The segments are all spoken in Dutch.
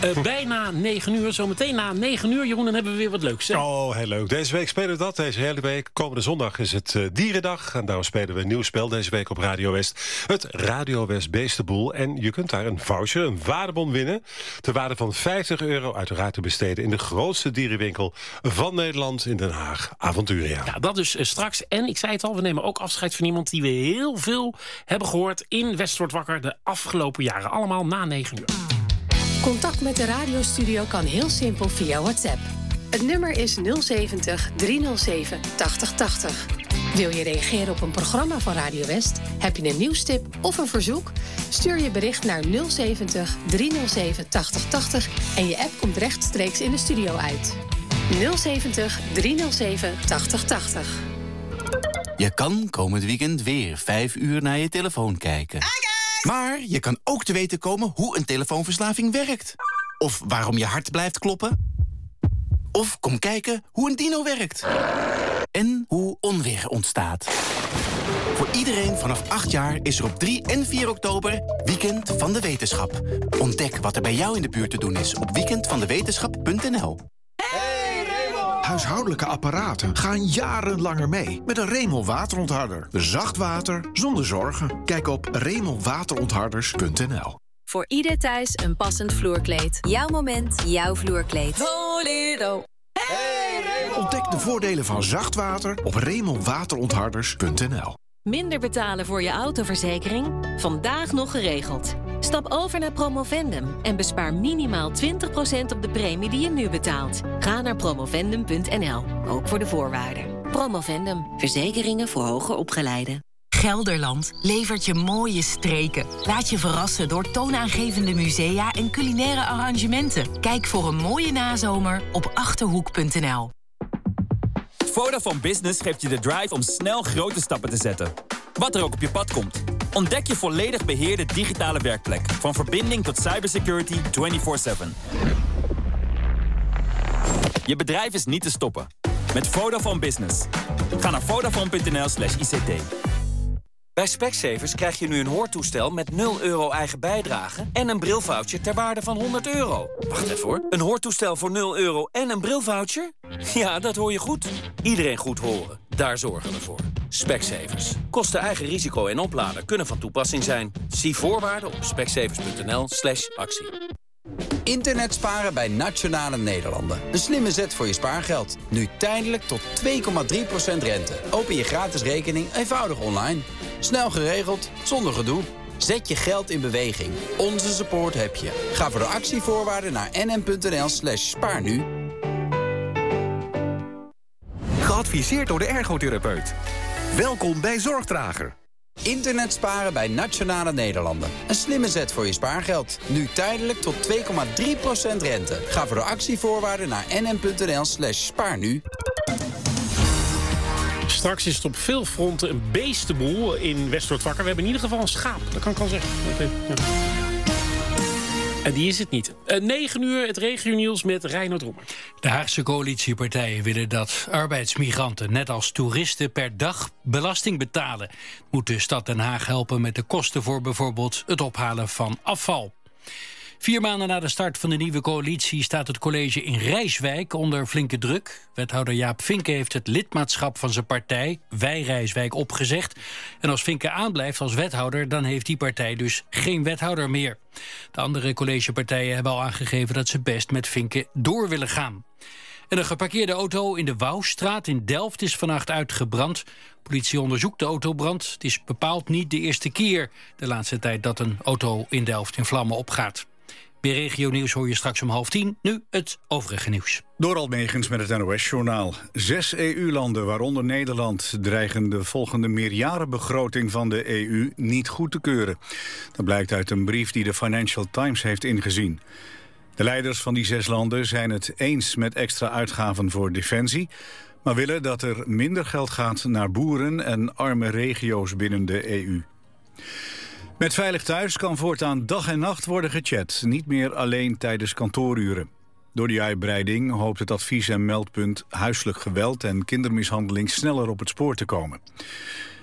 Bijna 9 uur. Zometeen na 9 uur, Jeroen, dan hebben we weer wat leuks. Hè? Oh, heel leuk. Deze week spelen we dat. Deze hele week. Komende zondag is het Dierendag. En daarom spelen we een nieuw spel deze week op Radio West. Het Radio West Beestenboel. En je kunt daar een voucher, een waardebon winnen. Ter waarde van €50 uiteraard te besteden in de grootste dierenwinkel van Nederland in Den Haag. Avonturia. Ja, dat dus straks. En ik zei het al, we nemen ook afscheid van iemand die we heel veel hebben gehoord in West wordt wakker de afgelopen jaren. Allemaal na 9 uur. Contact met de radiostudio kan heel simpel via WhatsApp. Het nummer is 070 307 8080. Wil je reageren op een programma van Radio West? Heb je een nieuwstip of een verzoek? Stuur je bericht naar 070 307 8080 en je app komt rechtstreeks in de studio uit. 070 307 8080. Je kan komend weekend weer 5 uur naar je telefoon kijken. Maar je kan ook te weten komen hoe een telefoonverslaving werkt. Of waarom je hart blijft kloppen. Of kom kijken hoe een dino werkt. En hoe onweer ontstaat. Voor iedereen vanaf 8 jaar is er op 3 en 4 oktober Weekend van de Wetenschap. Ontdek wat er bij jou in de buurt te doen is op weekendvandewetenschap.nl. Huishoudelijke apparaten gaan jarenlanger mee met een Remel waterontharder. Zacht water zonder zorgen. Kijk op remelwaterontharders.nl. Voor ieder thuis een passend vloerkleed. Jouw moment, jouw vloerkleed. Volero. Ontdek de voordelen van zacht water op remelwaterontharders.nl. Minder betalen voor je autoverzekering? Vandaag nog geregeld. Stap over naar Promovendum en bespaar minimaal 20% op de premie die je nu betaalt. Ga naar promovendum.nl, ook voor de voorwaarden. Promovendum, verzekeringen voor hoger opgeleiden. Gelderland levert je mooie streken. Laat je verrassen door toonaangevende musea en culinaire arrangementen. Kijk voor een mooie nazomer op Achterhoek.nl. Vodafone Business geeft je de drive om snel grote stappen te zetten. Wat er ook op je pad komt. Ontdek je volledig beheerde digitale werkplek. Van verbinding tot cybersecurity 24/7. Je bedrijf is niet te stoppen. Met Vodafone Business. Ga naar vodafone.nl/ICT. Bij Specsavers krijg je nu een hoortoestel met €0 eigen bijdrage en een brilvoucher ter waarde van €100. Wacht even hoor. Een hoortoestel voor €0 en een brilvoucher? Ja, dat hoor je goed. Iedereen goed horen. Daar zorgen we voor. Specsavers. Kosten eigen risico en oplader kunnen van toepassing zijn. Zie voorwaarden op specsavers.nl/actie. Internet sparen bij Nationale Nederlanden. Een slimme zet voor je spaargeld. Nu tijdelijk tot 2,3% rente. Open je gratis rekening eenvoudig online. Snel geregeld, zonder gedoe. Zet je geld in beweging. Onze support heb je. Ga voor de actievoorwaarden naar nm.nl/spaarnu. Geadviseerd door de ergotherapeut. Welkom bij Zorgdrager. Internet sparen bij Nationale Nederlanden. Een slimme zet voor je spaargeld. Nu tijdelijk tot 2,3% rente. Ga voor de actievoorwaarden naar nm.nl/spaarnu. Straks is het op veel fronten een beestenboel in West wordt wakker. We hebben in ieder geval een schaap, dat kan ik al zeggen. Ja. En die is het niet. 9 uur, het regionieuws met Reinoud Roemer. De Haagse coalitiepartijen willen dat arbeidsmigranten, net als toeristen, per dag belasting betalen. Moet de stad Den Haag helpen met de kosten voor bijvoorbeeld het ophalen van afval. 4 maanden na de start van de nieuwe coalitie staat het college in Rijswijk onder flinke druk. Wethouder Jaap Vinken heeft het lidmaatschap van zijn partij, Wij Rijswijk, opgezegd. En als Vinken aanblijft als wethouder, dan heeft die partij dus geen wethouder meer. De andere collegepartijen hebben al aangegeven dat ze best met Vinken door willen gaan. En een geparkeerde auto in de Wouwstraat in Delft is vannacht uitgebrand. Politie onderzoekt de autobrand. Het is bepaald niet de eerste keer de laatste tijd dat een auto in Delft in vlammen opgaat. Bij regionieuws hoor je straks om 9:30. Nu het overige nieuws. Dorald Megens met het NOS-journaal. 6 EU-landen, waaronder Nederland, dreigen de volgende meerjarenbegroting van de EU niet goed te keuren. Dat blijkt uit een brief die de Financial Times heeft ingezien. De leiders van die 6 landen zijn het eens met extra uitgaven voor defensie, maar willen dat er minder geld gaat naar boeren en arme regio's binnen de EU. Met Veilig Thuis kan voortaan dag en nacht worden gechat, niet meer alleen tijdens kantooruren. Door die uitbreiding hoopt het advies- en meldpunt huiselijk geweld en kindermishandeling sneller op het spoor te komen.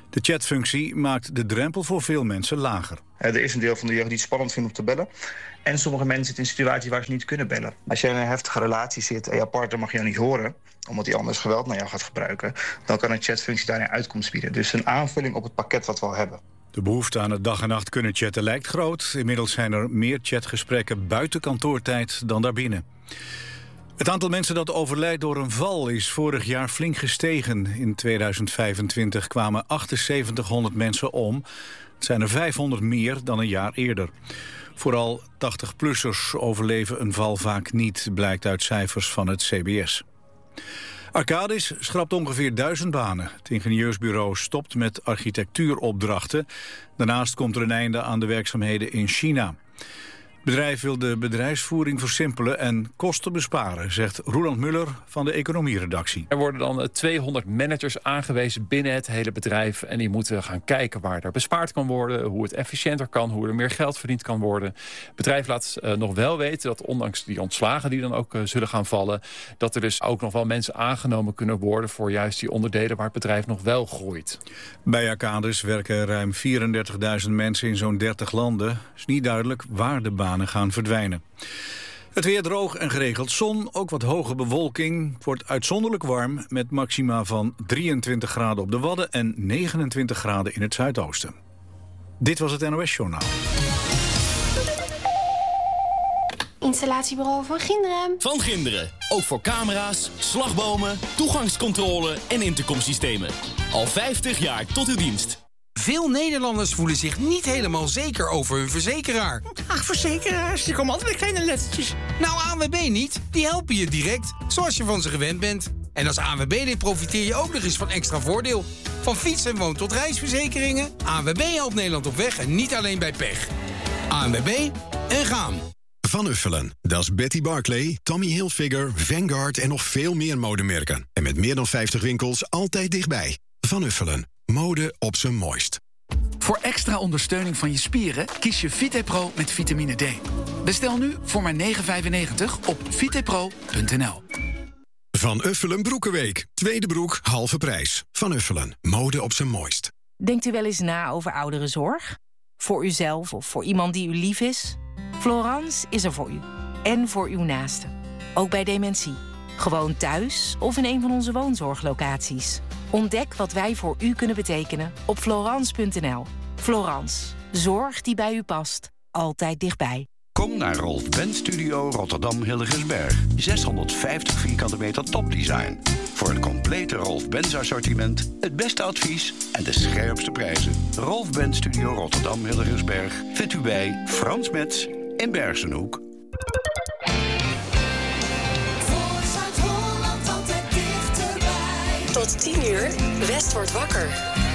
De chatfunctie maakt de drempel voor veel mensen lager. Er is een deel van de jeugd die het spannend vindt om te bellen. En sommige mensen zitten in een situatie waar ze niet kunnen bellen. Als je in een heftige relatie zit en jouw partner mag jou niet horen, omdat hij anders geweld naar jou gaat gebruiken, dan kan een chatfunctie daar een uitkomst bieden. Dus een aanvulling op het pakket wat we al hebben. De behoefte aan het dag en nacht kunnen chatten lijkt groot. Inmiddels zijn er meer chatgesprekken buiten kantoortijd dan daarbinnen. Het aantal mensen dat overlijdt door een val is vorig jaar flink gestegen. In 2025 kwamen 7800 mensen om. Het zijn er 500 meer dan een jaar eerder. Vooral 80-plussers overleven een val vaak niet, blijkt uit cijfers van het CBS. Arcadis schrapt ongeveer 1000 banen. Het ingenieursbureau stopt met architectuuropdrachten. Daarnaast komt er een einde aan de werkzaamheden in China. Het bedrijf wil de bedrijfsvoering versimpelen en kosten besparen, zegt Roland Muller van de economieredactie. Er worden dan 200 managers aangewezen binnen het hele bedrijf. En die moeten gaan kijken waar er bespaard kan worden, hoe het efficiënter kan, hoe er meer geld verdiend kan worden. Het bedrijf laat nog wel weten dat ondanks die ontslagen die dan ook zullen gaan vallen, dat er dus ook nog wel mensen aangenomen kunnen worden voor juist die onderdelen waar het bedrijf nog wel groeit. Bij Arcadis werken ruim 34.000 mensen in zo'n 30 landen. Het is niet duidelijk waar de banen gaan verdwijnen. Het weer droog en geregeld zon, ook wat hoge bewolking. Het wordt uitzonderlijk warm met maxima van 23 graden op de Wadden en 29 graden in het zuidoosten. Dit was het NOS Journaal. Installatiebureau Van Ginderen. Van Ginderen. Ook voor camera's, slagbomen, toegangscontrole en intercomsystemen. Al 50 jaar tot uw dienst. Veel Nederlanders voelen zich niet helemaal zeker over hun verzekeraar. Ach, verzekeraars, die komen altijd met kleine lettertjes. Nou, ANWB niet. Die helpen je direct, zoals je van ze gewend bent. En als ANWB-lid profiteer je ook nog eens van extra voordeel. Van fiets- en woon- tot reisverzekeringen. ANWB helpt Nederland op weg en niet alleen bij pech. ANWB en gaan. Van Uffelen. Dat is Betty Barclay, Tommy Hilfiger, Vanguard en nog veel meer modemerken. En met meer dan 50 winkels altijd dichtbij. Van Uffelen. Mode op zijn mooist. Voor extra ondersteuning van je spieren kies je VitePro met vitamine D. Bestel nu voor maar €9,95 op vitepro.nl. Van Uffelen Broekenweek. Tweede broek, halve prijs. Van Uffelen. Mode op zijn mooist. Denkt u wel eens na over ouderenzorg? Voor uzelf of voor iemand die u lief is? Florence is er voor u. En voor uw naasten. Ook bij dementie. Gewoon thuis of in een van onze woonzorglocaties. Ontdek wat wij voor u kunnen betekenen op Florence.nl. Florence. Zorg die bij u past. Altijd dichtbij. Kom naar Rolf Benz Studio Rotterdam Hillegersberg. 650 vierkante meter topdesign. Voor het complete Rolf Benz assortiment, het beste advies en de scherpste prijzen. Rolf Benz Studio Rotterdam Hillegersberg vindt u bij Frans Metz in Bergsenhoek. Tot 10 uur, West wordt wakker.